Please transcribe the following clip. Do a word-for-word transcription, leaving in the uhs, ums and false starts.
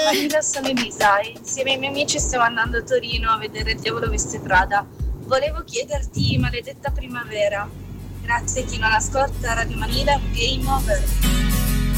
Manila, sono Elisa e insieme ai miei amici stiamo andando a Torino a vedere Il Diavolo Veste Prada. Volevo chiederti, maledetta primavera. Grazie a chi non ascolta Radio Manila, game over.